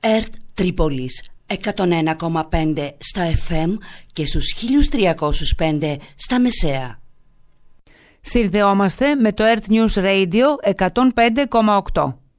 ΕΡΤ Τρίπολης 101,5 στα FM και στους 1305 στα μεσαία. Συνδεόμαστε με το ERT News Radio 105,8.